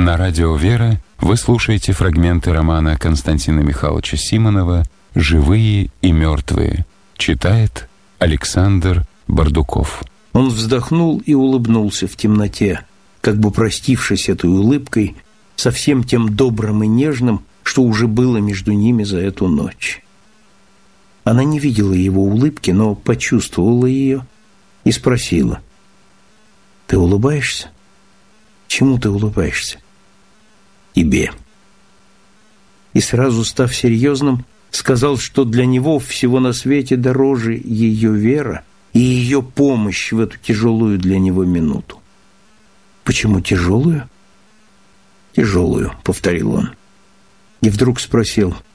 На радио «Вера» вы слушаете фрагменты романа Константина Михайловича Симонова «Живые и мертвые». Читает Александр Бардуков. Он вздохнул и улыбнулся в темноте, как бы простившись этой улыбкой со всем тем добрым и нежным, что уже было между ними за эту ночь. Она не видела его улыбки, но почувствовала ее и спросила: «Ты улыбаешься? Чему ты улыбаешься?» «Тебе». И сразу, став серьезным, сказал, что для него всего на свете дороже ее вера и ее помощь в эту тяжелую для него минуту. «Почему тяжелую?» «Тяжелую», — повторил он. И вдруг спросил: